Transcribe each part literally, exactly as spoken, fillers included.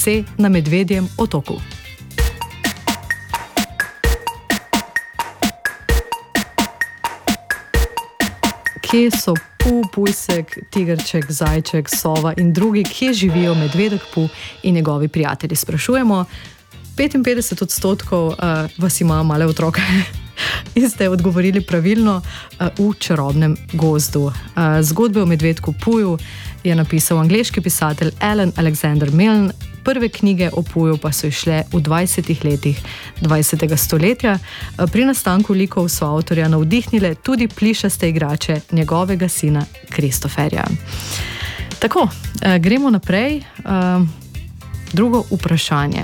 C. na Medvedjem otoku. Kje so pu, pujsek, tigrček, zajček, sova in drugi, kje živijo medvedek pu in njegovi prijatelji? Sprašujemo, petinpetdeset odstotkov uh, vas ima male otroke in ste odgovorili pravilno uh, v čarobnem gozdu. Uh, zgodbe o medvedku Puju je napisal angleški pisatelj Alan Alexander Milne, prve knjige o Puju pa so išle v dvajsetih letih dvajsetega stoletja. Uh, pri nastanku likov so avtorja navdihnile tudi plišaste igrače njegovega sina Kristoferja. Tako, uh, gremo naprej. Uh, drugo vprašanje.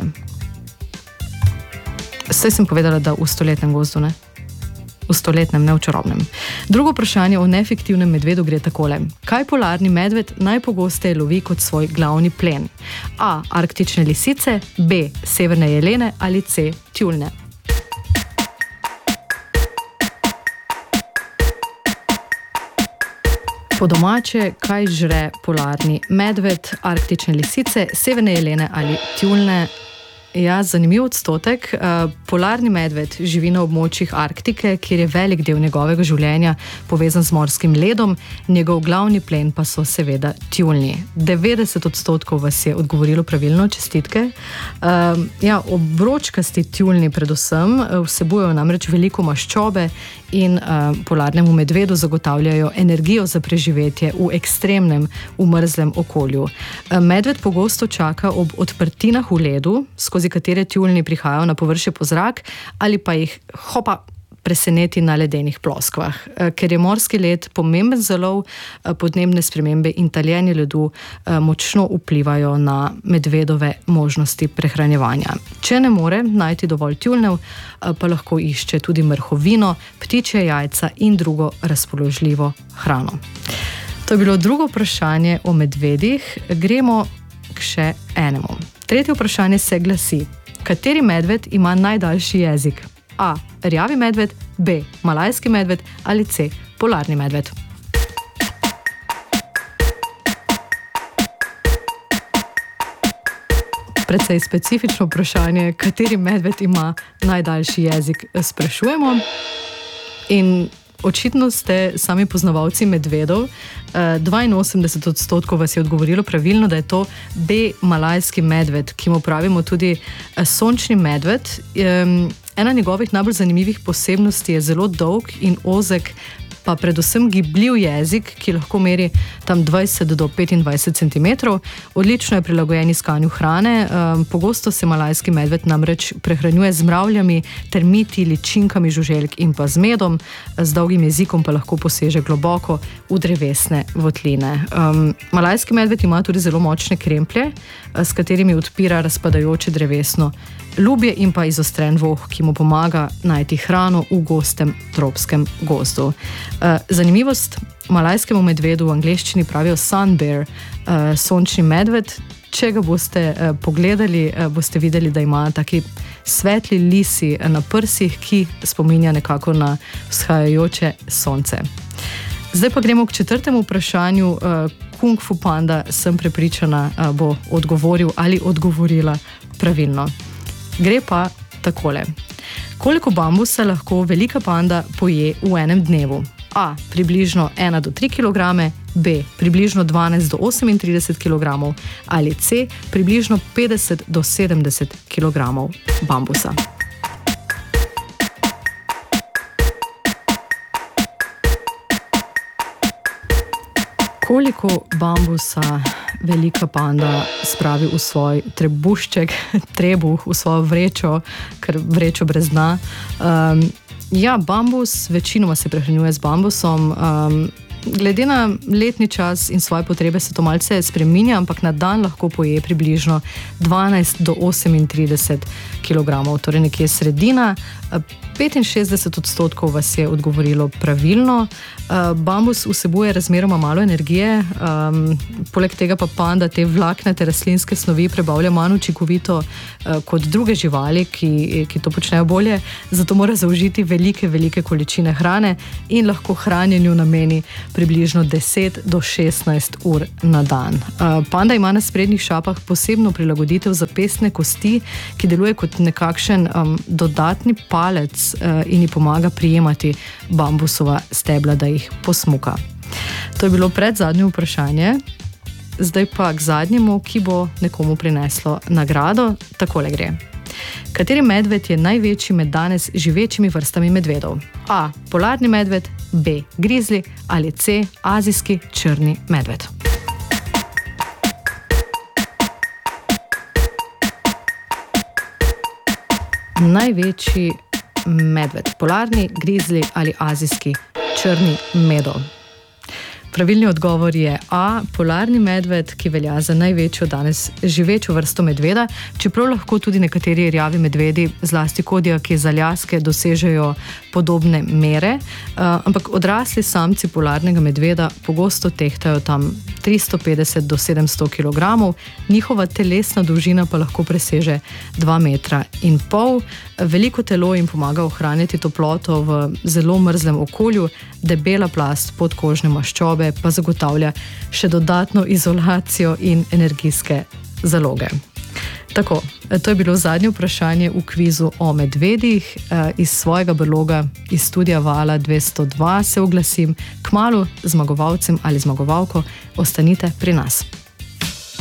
Saj sem povedala, da v stoletnem gozdu, ne? V stoletnem, ne v čarobnem. Drugo vprašanje o nefiktivnem medvedu gre takole. Kaj polarni medved najpogosteje lovi kot svoj glavni plen? A. Arktične lisice, B. Severne jelene ali C. Tjulnje? Po domače, kaj žre polarni medved, arktične lisice, severne jelene ali tjulnje? Ja, zanimiv odstotek. Polarni medved živi na območjih Arktike, kjer je velik del njegovega življenja povezan z morskim ledom, njegov glavni plen pa so seveda tjulnji. devetdeset odstotkov vas je odgovorilo pravilno, čestitke. Ja, obročkasti tjulnji predvsem vsebujejo namreč veliko maščobe in polarnemu medvedu zagotavljajo energijo za preživetje v ekstremnem, umrzlem okolju. Medved pogosto čaka ob odprtinah v ledu, skozi katere tjulnji prihajajo na površje po zrak, ali pa jih hopa preseneti na ledenih ploskvah. Ker je morski led pomemben za lov, podnebne spremembe in taljenje ledu močno vplivajo na medvedove možnosti prehranjevanja. Če ne more najti dovolj tjulnjev, pa lahko išče tudi mrhovino, ptičje jajca in drugo razpoložljivo hrano. To je bilo drugo vprašanje o medvedih. Gremo k še enemu. Tretje vprašanje se glasi: kateri medved ima najdaljši jezik? A. Rjavi medved, B. Malajski medved ali C. Polarni medved? Precej specifično vprašanje, kateri medved ima najdaljši jezik, sprašujemo. In očitno ste sami poznavalci medvedov. dvainosemdeset odstotkov vas je odgovorilo pravilno, da je to B. Malajski medved, ki mu pravimo tudi sončni medved. Ena njegovih najbolj zanimivih posebnosti je zelo dolg in ozek, pa predvsem gibljiv jezik, ki lahko meri tam dvajset do petindvajset centimetrov. Odlično je prilagojen iskanju hrane. Pogosto se malajski medved namreč prehranjuje z mravljami, termiti, ličinkami žuželk in pa z medom. Z dolgim jezikom pa lahko poseže globoko v drevesne votline. Malajski medved ima tudi zelo močne kremplje, s katerimi odpira razpadajoče drevesno ljubje in pa izostren voh, ki mu pomaga najti hrano v gostem tropskem gozdu. Zanimivost, malajskemu medvedu v angleščini pravijo sun bear, sončni medved. Če ga boste pogledali, boste videli, da ima taki svetli lisi na prsih, ki spominja nekako na vzhajajoče sonce. Zdaj pa gremo k četrtemu vprašanju. Kung Fu Panda, sem prepričana, bo odgovoril ali odgovorila pravilno. Gre pa takole. Koliko bambusa lahko velika panda poje v enem dnevu? A. Približno ena do tri kilograme, B. Približno dvanajst do osemintrideset kilogramov ali C. Približno petdeset do sedemdeset kilogramov bambusa. Koliko bambusa velika panda spravi v svoj trebušček, trebuh, v svojo vrečo, ker vrečo brez dna? Um, ja, bambus, večinoma se prehranjuje z bambusom. Um, glede na letni čas in svoje potrebe se to malce spreminja, ampak na dan lahko poje približno dvanajst do osemintrideset kilogramov, torej nekje sredina. petinšestdeset odstotkov vas je odgovorilo pravilno. Bambus vsebuje razmeroma malo energije, um, poleg tega pa panda te vlaknate rastlinske snovi prebavlja manj učinkovito uh, kot druge živali, ki, ki to počnejo bolje, zato mora zaužiti velike, velike količine hrane in lahko hranjenju nameni približno deset do šestnajst ur na dan. Uh, panda ima na sprednjih šapah posebno prilagoditev za pestne kosti, ki deluje kot nekakšen um, dodatni palec uh, in ji pomaga prijemati bambusova stebla, da jih posmuka. To je bilo predzadnje vprašanje, zdaj pa k zadnjemu, ki bo nekomu prineslo nagrado. Takole gre. Kateri medved je največji med danes živečimi vrstami medvedov? A. Polarni medved, B. Grizli ali C. Azijski črni medved? Največji medved, polarni, grizli ali azijski črni medved. Pravilni odgovor je A. Polarni medved, ki velja za največjo danes živečo vrsto medveda, čeprav lahko tudi nekateri rjavi medvedi, zlasti kodjaki z Aljaske, dosežejo podobne mere, ampak odrasli samci polarnega medveda pogosto tehtajo tam tristo petdeset do sedemsto kilogramov, njihova telesna dolžina pa lahko preseže dva metra in pol. Veliko telo jim pomaga ohranjati toploto v zelo mrzlem okolju, debela plast podkožne maščobe pa zagotavlja še dodatno izolacijo in energijske zaloge. Tako, to je bilo zadnje vprašanje v kvizu o medvedih. Iz svojega brloga, iz studia Vala dvesto dva se oglasim kmalu zmagovalcem ali zmagovalko. Ostanite pri nas.